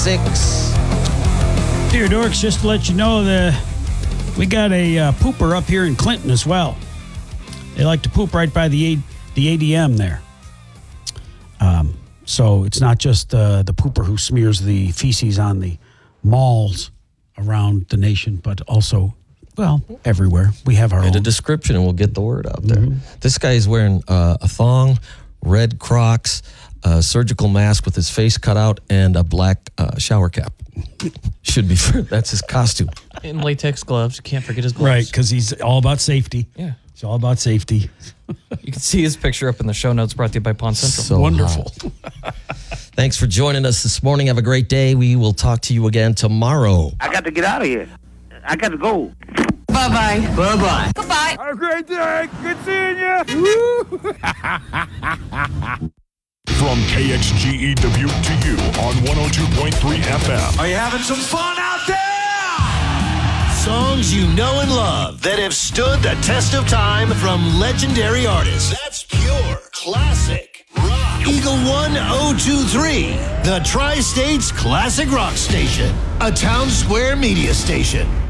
6. Dear Dorks, just to let you know, we got a pooper up here in Clinton as well. They like to poop right by the ADM there. So it's not just the pooper who smears the feces on the malls around the nation, but also, well, everywhere. We have our Write a own. description and we'll get the word out there. This guy is wearing a thong, red Crocs, a surgical mask with his face cut out, and a black shower cap. Should be, that's his costume. In latex gloves. You can't forget his gloves. Right, because he's all about safety. Yeah. It's all about safety. You can see his picture up in the show notes, brought to you by Pond Central. So Wonderful. Thanks for joining us this morning. Have a great day. We will talk to you again tomorrow. I got to get out of here. I got to go. Bye-bye. Bye-bye. Goodbye. Have a great day. Good seeing you. From KXGE Dubuque to you on 102.3 FM. Are you having some fun out there? Songs you know and love that have stood the test of time from legendary artists. That's pure classic rock. Eagle 1023, the Tri-States Classic Rock Station, a Town Square media station.